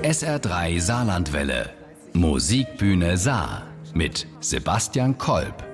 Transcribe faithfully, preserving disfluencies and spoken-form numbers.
S R drei Saarlandwelle. Musikbühne Saar mit Sebastian Kolb.